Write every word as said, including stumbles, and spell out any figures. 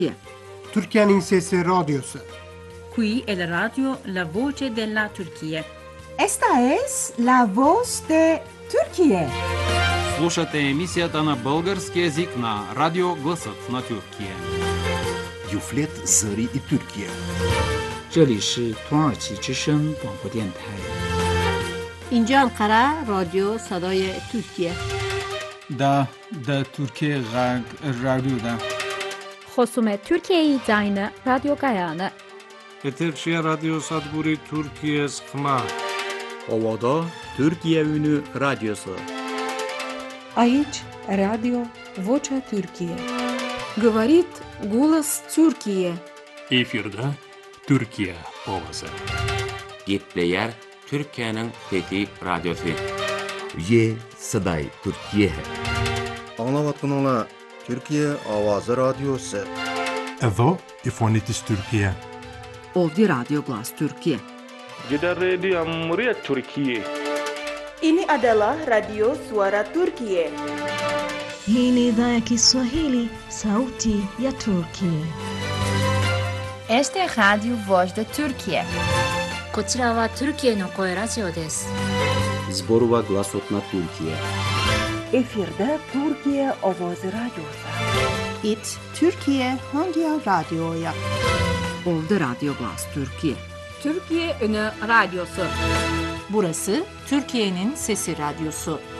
Türkiye'nin Sesi Radyosu. Qui è la radio La Voce della Turchia. Esta es la voz de Turquie. Слушате емисията на български език на Радио Гласът на Тюркия. Юфлет Зари и Türkiye. 这里是土耳其之声广播电台。 اینجا انقره رادیو صدای ترکیه. دا دا Türkiye غرب رادیو دا. خصوم ترکیه داینه رادیو گایانه. Eterşehir Radyo Sadguri Türkiye Sıkma. Ovada Türkiye Ünü Radyosu. Aici Radio Vocea Türkiye. Говорит голос Türkiye. Efirde Türkiye ovası. Gitleyer Türkiye'nin fethi radyosu. Ye Saday Türkiye. Anlavatkanlar Türkiye Avazı Radyosu. Evo İfonitis Türkiye. Ovdje Radio Glas Türkiye. Gidan Radio Muryat Türkiye. Ini adalah Radio Suara Türkiye. Hii ni idhaa ya Kiswahili, Sauti ya Turkiye. Este es Radio Voz de Türkiye. こちらはトルキエの声ラジオです。 Zborova Glasot na Türkiye. Efirde Türkiye Avazı Radyosu. It Türkiye Hangi Radyo'ya? Ovdje Radio Glas Türkiye. Türkiye Ünü Radyosu. Burası Türkiye'nin Sesi Radyosu.